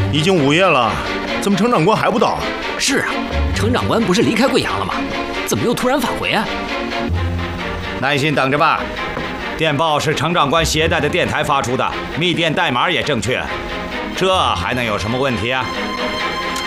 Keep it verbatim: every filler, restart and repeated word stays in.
已经午夜了，怎么程长官还不到？ 是啊，程长官不是离开贵阳了吗？怎么又突然返回啊？ 耐心等着吧。电报是程长官携带的电台发出的，密电代码也正确，这还能有什么问题啊？